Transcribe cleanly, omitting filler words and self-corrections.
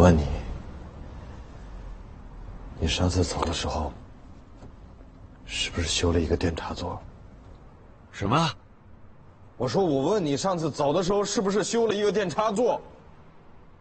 问你，你上次走的时候，是不是修了一个电插座？ 什么？ 我说我问你，上次走的时候是不是修了一个电插座？